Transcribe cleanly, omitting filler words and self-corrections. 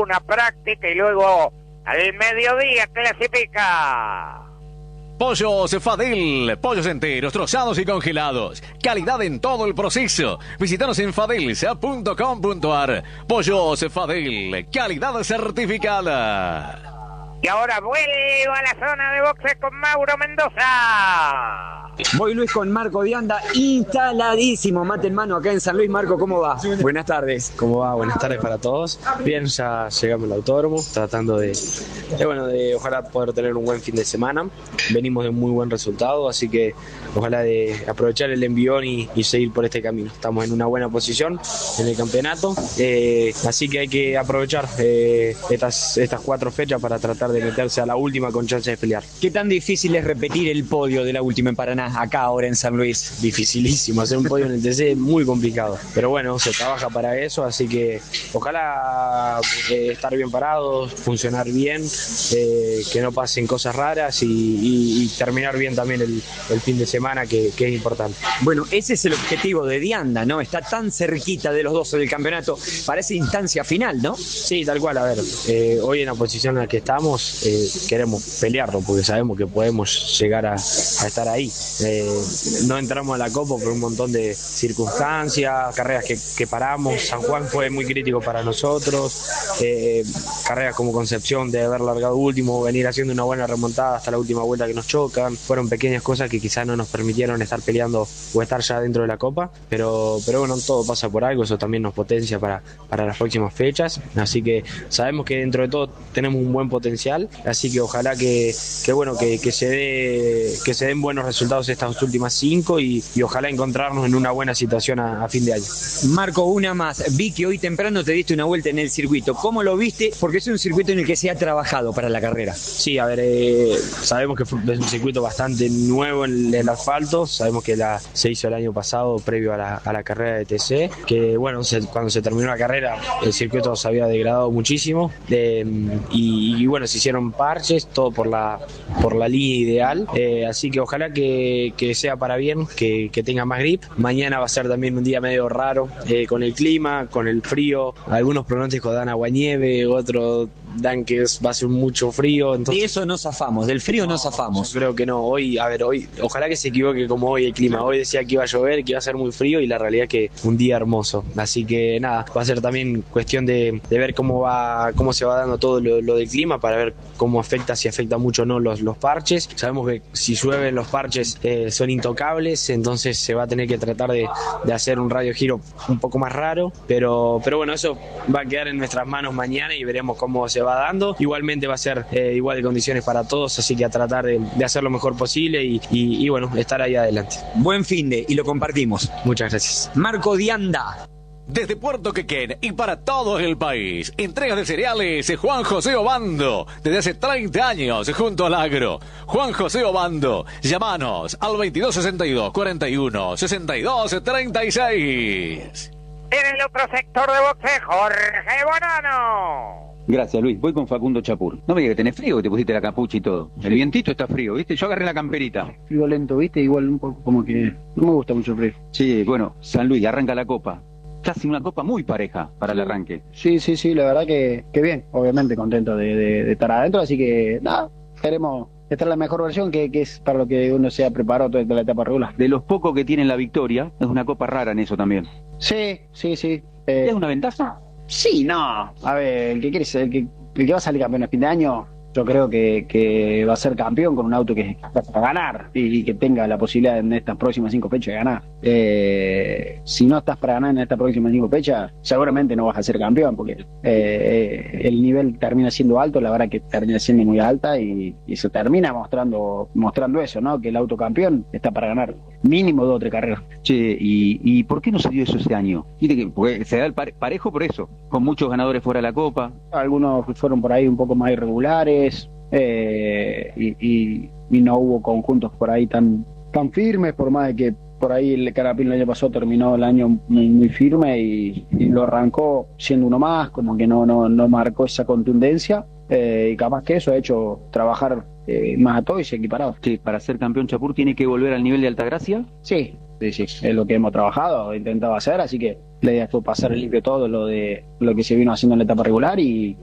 una práctica y luego al mediodía clasifica. Pollos Fadel, pollos enteros, trozados y congelados. Calidad en todo el proceso. Visítanos en fadelsa.com.ar. Pollos Fadel, calidad certificada. Y ahora vuelvo a la zona de boxes con Mauro Mendoza. Voy Luis con Marco Dianda, instaladísimo, mate en mano acá en San Luis. Marco, ¿cómo va? Buenas tardes. ¿Cómo va? Buenas tardes para todos. Bien, ya llegamos al autódromo, tratando de ojalá poder tener un buen fin de semana. Venimos de muy buen resultado, así que ojalá de aprovechar el envión y seguir por este camino. Estamos en una buena posición en el campeonato, así que hay que aprovechar estas 4 fechas para tratar de meterse a la última con chance de pelear. ¿Qué tan difícil es repetir el podio de la última en Paraná, acá ahora en San Luis? Dificilísimo, hacer un podio en el TC es muy complicado, pero bueno, se trabaja para eso, así que ojalá estar bien parados, funcionar bien, que no pasen cosas raras y terminar bien también el fin de semana, que es importante. Bueno, ese es el objetivo de Dianda, ¿no? Está tan cerquita de los 12 del campeonato para esa instancia final, ¿no? Sí, tal cual, a ver, hoy en la posición en la que estamos queremos pelearlo porque sabemos que podemos llegar a estar ahí. No entramos a la Copa por un montón de circunstancias, carreras que paramos. San Juan fue muy crítico para nosotros, carreras como Concepción de haber largado último, venir haciendo una buena remontada hasta la última vuelta que nos chocan, fueron pequeñas cosas que quizás no nos permitieron estar peleando o estar ya dentro de la Copa, pero bueno, todo pasa por algo, eso también nos potencia para las próximas fechas, así que sabemos que dentro de todo tenemos un buen potencial, así que ojalá que se den buenos resultados estas últimas 5 y ojalá encontrarnos en una buena situación a fin de año. Marco, una más. Vi que hoy temprano te diste una vuelta en el circuito. ¿Cómo lo viste? Porque es un circuito en el que se ha trabajado para la carrera. Sí, a ver, sabemos que es un circuito bastante nuevo en el asfalto, sabemos que se hizo el año pasado previo a la carrera de TC, que bueno, cuando se terminó la carrera el circuito se había degradado muchísimo y bueno, se hicieron parches, todo por la línea ideal, así que ojalá que sea para bien, que tenga más grip. Mañana va a ser también un día medio raro, con el clima, con el frío, algunos pronósticos dan agua-nieve, otros dan que va a ser mucho frío. Entonces, de eso no zafamos, del frío no zafamos. Yo creo que no, hoy, ojalá que se equivoque como hoy el clima. Hoy decía que iba a llover, que iba a ser muy frío y la realidad es que un día hermoso. Así que nada, va a ser también cuestión de ver cómo se va dando todo lo del clima para ver cómo afecta, si afecta mucho o no los parches. Sabemos que si llueven los parches son intocables, entonces se va a tener que tratar de hacer un radio giro un poco más raro, pero bueno, eso va a quedar en nuestras manos mañana y veremos cómo se va dando. Igualmente va a ser igual de condiciones para todos, así que a tratar de hacer lo mejor posible y bueno, estar ahí adelante. Buen finde y lo compartimos. Muchas gracias. Marco Dianda. Desde Puerto Quequén y para todo el país, entregas de cereales Juan José Obando, desde hace 30 años junto al agro. Juan José Obando, llámanos al 2262 41 62 36. En el otro sector de boxe, Jorge Bonano. Gracias, Luis. Voy con Facundo Chapur. No me digas que tenés frío, que te pusiste la capucha y todo. El vientito está frío, ¿viste? Yo agarré la camperita. Frío lento, ¿viste? Igual un poco como que no me gusta mucho el frío. Sí, bueno, San Luis, arranca la copa. Casi una copa muy pareja para el arranque. Sí, la verdad que bien. Obviamente contento de estar adentro, así que nada, queremos estar en la mejor versión que es para lo que uno se ha preparado toda la etapa regular. De los pocos que tienen la victoria, es una copa rara en eso también. Sí. ¿Es una ventaja? Sí, no. A ver, el que va a salir campeón a fin de año, yo creo que va a ser campeón con un auto que está para ganar y que tenga la posibilidad en estas próximas 5 fechas de ganar. Si no estás para ganar en estas próximas 5 fechas, seguramente no vas a ser campeón, porque el nivel termina siendo alto, la verdad que termina siendo muy alta y se termina mostrando eso, ¿no? Que el auto campeón está para ganar mínimo 2 o 3 carreras. Che, ¿y por qué no se dio eso este año? Viste que porque se da el parejo por eso, con muchos ganadores fuera de la copa. Algunos fueron por ahí un poco más irregulares, y no hubo conjuntos por ahí tan firmes, por más de que por ahí el Carapín el año pasado terminó el año muy firme y lo arrancó siendo uno más, como que no marcó esa contundencia, y capaz que eso ha hecho trabajar más a todos y equiparados. Sí, para ser campeón Chapur tiene que volver al nivel de Altagracia. Sí, es lo que hemos trabajado, intentado hacer, así que la idea fue pasar limpio todo lo que se vino haciendo en la etapa regular y